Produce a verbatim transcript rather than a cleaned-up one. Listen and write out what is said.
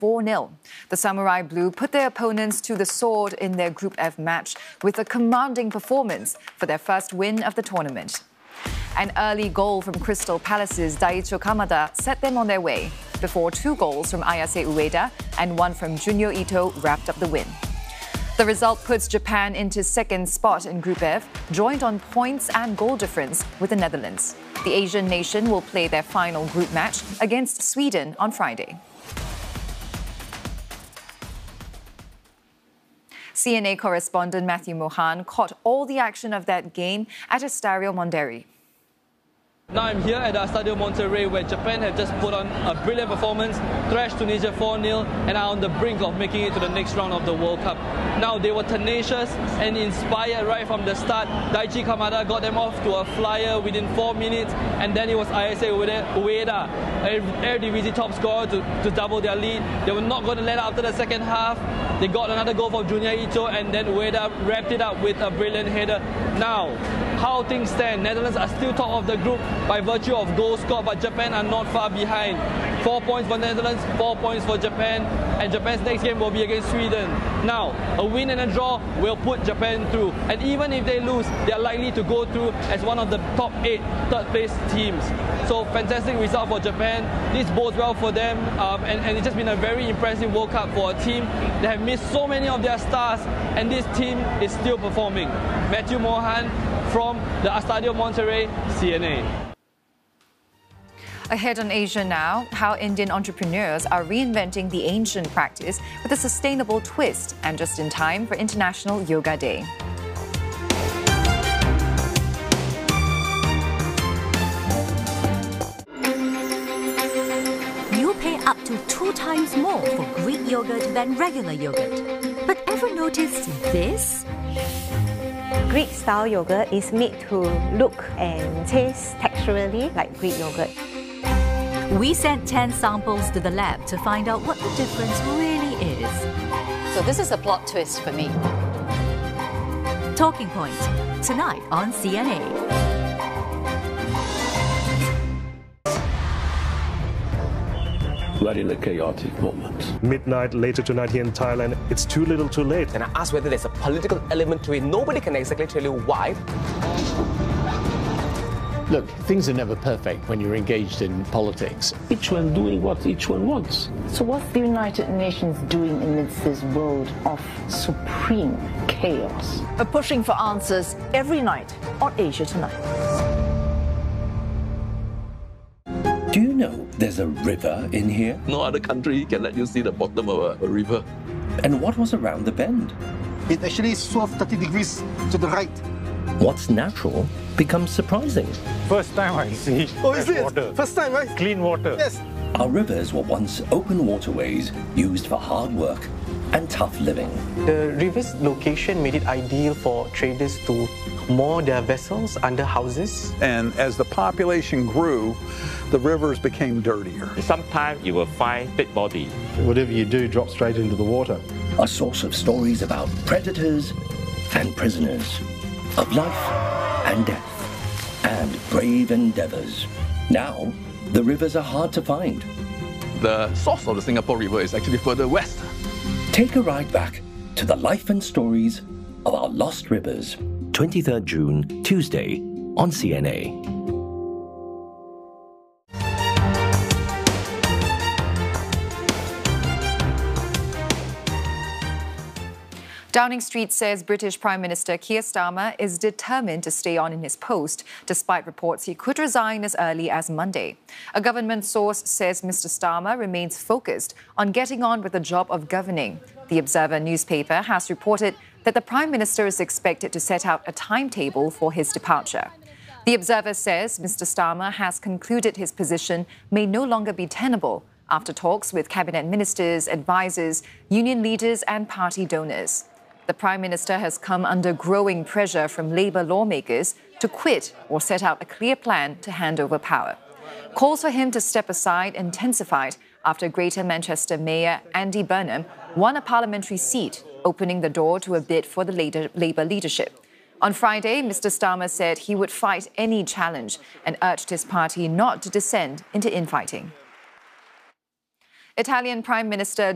four nil. The Samurai Blue put their opponents to the sword in their Group F match with a commanding performance for their first win of the tournament. An early goal from Crystal Palace's Daiichi Kamada set them on their way, before two goals from Ayase Ueda and one from Junyo Ito wrapped up the win. The result puts Japan into second spot in Group F, joint on points and goal difference with the Netherlands. The Asian nation will play their final group match against Sweden on Friday. C N A correspondent Matthew Mohan caught all the action of that game at Estadio Monderi. Now I'm here at the Estadio Monterrey, where Japan have just put on a brilliant performance, thrashed Tunisia four nil, and are on the brink of making it to the next round of the World Cup. Now they were tenacious and inspired right from the start. Daiichi Kamada got them off to a flyer within four minutes, and then it was Ayase Ueda, Eredivisie top scorer, to, to double their lead. They were not going to let up after the second half. They got another goal from Junyo Ito, and then Ueda wrapped it up with a brilliant header. Now, how things stand, Netherlands are still top of the group by virtue of goals scored, but Japan are not far behind. Four points for Netherlands, four points for Japan, and Japan's next game will be against Sweden. Now, a win and a draw will put Japan through, and even if they lose, they are likely to go through as one of the top eight third place teams. So, fantastic result for Japan. This bodes well for them, um, and, and it's just been a very impressive World Cup for a team that have missed so many of their stars, and this team is still performing. Matthew Mohan from the Estadio Monterrey, C N A. Ahead on Asia now, how Indian entrepreneurs are reinventing the ancient practice with a sustainable twist, and just in time for International Yoga Day. You pay up to two times more for Greek yogurt than regular yogurt. But ever noticed this? Greek-style yogurt is made to look and taste texturally like Greek yogurt. We sent ten samples to the lab to find out what the difference really is. So this is a plot twist for me. Talking Point, tonight on C N A. We're in a chaotic moment. Midnight later tonight here in Thailand, it's too little too late. And I asked whether there's a political element to it. Nobody can exactly tell you why. Look, things are never perfect when you're engaged in politics. Each one doing what each one wants. So what's the United Nations doing amidst this world of supreme chaos? We're pushing for answers every night on Asia Tonight. Do you know there's a river in here? No other country can let you see the bottom of a, a river. And what was around the bend? It actually swerved thirty degrees to the right. What's natural becomes surprising. First time I see oh, is it? water. First time, right? Clean water. Yes. Our rivers were once open waterways used for hard work and tough living. The river's location made it ideal for traders to moor their vessels under houses. And as the population grew, the rivers became dirtier. Sometimes you will find dead body. Whatever you do drops straight into the water. A source of stories about predators and prisoners, of life and death, and brave endeavors. Now, the rivers are hard to find. The source of the Singapore River is actually further west. Take a ride back to the life and stories of our lost rivers. twenty-third June, Tuesday, on C N A. Downing Street says British Prime Minister Keir Starmer is determined to stay on in his post, despite reports he could resign as early as Monday. A government source says Mister Starmer remains focused on getting on with the job of governing. The Observer newspaper has reported that the Prime Minister is expected to set out a timetable for his departure. The Observer says Mister Starmer has concluded his position may no longer be tenable after talks with cabinet ministers, advisers, union leaders and party donors. The Prime Minister has come under growing pressure from Labour lawmakers to quit or set out a clear plan to hand over power. Calls for him to step aside intensified after Greater Manchester Mayor Andy Burnham won a parliamentary seat, opening the door to a bid for the Labour leadership. On Friday, Mister Starmer said he would fight any challenge and urged his party not to descend into infighting. Italian Prime Minister